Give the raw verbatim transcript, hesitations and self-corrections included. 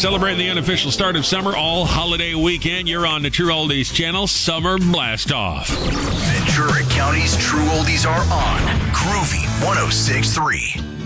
Celebrating the unofficial start of summer all holiday weekend. You're on the True Oldies channel, Summer Blast Off. Ventura County's True Oldies are on Groovy one oh six point three.